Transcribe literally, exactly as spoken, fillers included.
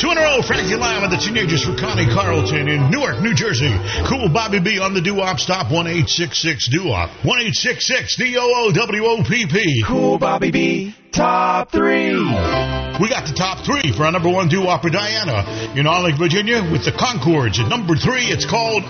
Two in a row, Frankie Lyon and the Teenagers for Connie Carlton in Newark, New Jersey. Cool Bobby B on the doo-wop. Stop one eight six six doo-wop. one eight six six D O O W O P P. Cool Bobby B, top three. We got the top three for our number one doo-wopper, Diana, in Arlington, Virginia, with the Concords. At number three, it's called